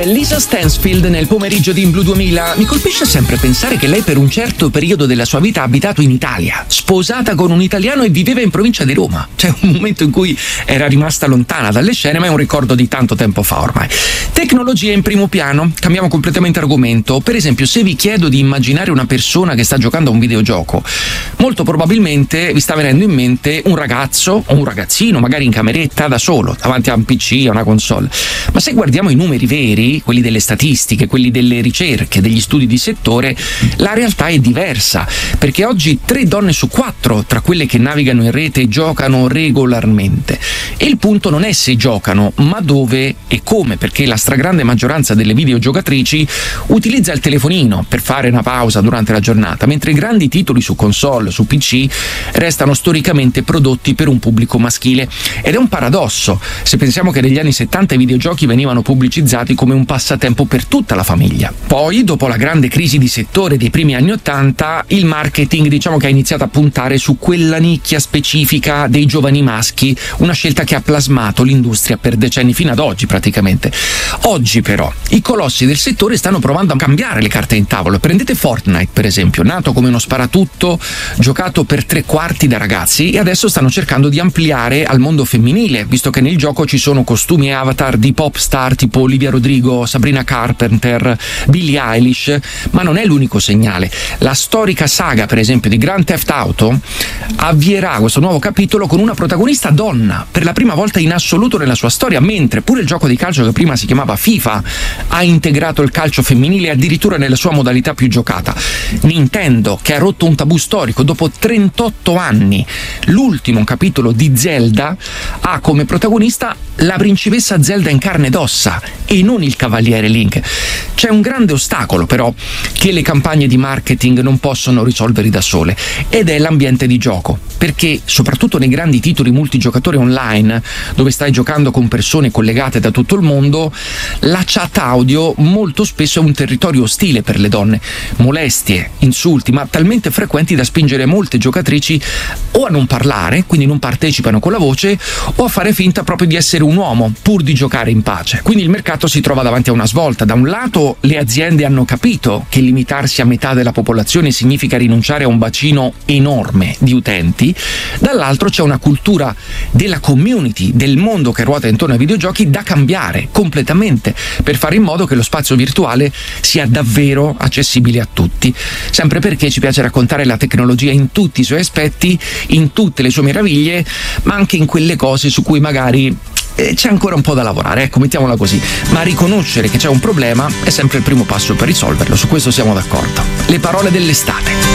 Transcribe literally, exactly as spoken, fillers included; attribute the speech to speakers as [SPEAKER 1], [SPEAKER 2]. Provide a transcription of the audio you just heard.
[SPEAKER 1] Lisa Stansfield nel pomeriggio di In Blu duemila. Mi colpisce sempre pensare che lei per un certo periodo della sua vita ha abitato in Italia, sposata con un italiano e viveva in provincia di Roma. C'è un momento in cui era rimasta lontana dalle scene, ma è un ricordo di tanto tempo fa ormai. Tecnologia in primo piano, cambiamo completamente argomento. Per esempio, se vi chiedo di immaginare una persona che sta giocando a un videogioco, molto probabilmente vi sta venendo in mente un ragazzo o un ragazzino, magari in cameretta da solo, davanti a un P C, a una console. Ma se guardiamo i numeri veri, quelli delle statistiche, quelli delle ricerche, degli studi di settore, la realtà è diversa, perché oggi tre donne su quattro tra quelle che navigano in rete giocano regolarmente. E il punto non è se giocano, ma dove e come, perché la stragrande maggioranza delle videogiocatrici utilizza il telefonino per fare una pausa durante la giornata, mentre i grandi titoli su console, su P C, restano storicamente prodotti per un pubblico maschile. Ed è un paradosso, se pensiamo che negli anni settanta i videogiochi venivano pubblicizzati come un passatempo per tutta la famiglia. Poi, dopo la grande crisi di settore dei primi anni ottanta, il marketing diciamo che ha iniziato a puntare su quella nicchia specifica dei giovani maschi, una scelta che ha plasmato l'industria per decenni, fino ad oggi praticamente. Oggi però i colossi del settore stanno provando a cambiare le carte in tavola. Prendete Fortnite per esempio, nato come uno sparatutto, giocato per tre quarti da ragazzi, e adesso stanno cercando di ampliare al mondo femminile, visto che nel gioco ci sono costumi e avatar di pop star tipo Olivia Rodrigo, Sabrina Carpenter, Billie Eilish. Ma non è l'unico segnale. La storica saga per esempio di Grand Theft Auto avvierà questo nuovo capitolo con una protagonista donna per la prima volta in assoluto nella sua storia, mentre pure il gioco di calcio che prima si chiamava FIFA ha integrato il calcio femminile addirittura nella sua modalità più giocata. Nintendo, che ha rotto un tabù storico dopo trentotto anni, l'ultimo capitolo di Zelda ha come protagonista la principessa Zelda in carne ed ossa e non il cavaliere Link. C'è un grande ostacolo però che le campagne di marketing non possono risolvere da sole, ed è l'ambiente di gioco, perché soprattutto nei grandi titoli multigiocatore online, dove stai giocando con persone collegate da tutto il mondo, la chat audio molto spesso è un territorio ostile per le donne. Molestie, insulti, ma talmente frequenti da spingere molte giocatrici o a non parlare, quindi non partecipano con la voce, o a fare finta proprio di essere un uomo pur di giocare in pace. Quindi il mercato si trova davanti a una svolta. Da un lato le aziende hanno capito che limitarsi a metà della popolazione significa rinunciare a un bacino enorme di utenti, dall'altro c'è una cultura della community, del mondo che ruota intorno ai videogiochi da cambiare completamente per fare in modo che lo spazio virtuale sia davvero accessibile a tutti, sempre perché ci piace raccontare la tecnologia in tutti i suoi aspetti, in tutte le sue meraviglie, ma anche in quelle cose su cui magari eh, c'è ancora un po' da lavorare, ecco, mettiamola così. Ma riconoscere che c'è un problema è sempre il primo passo per risolverlo, su questo siamo d'accordo. Le parole dell'estate.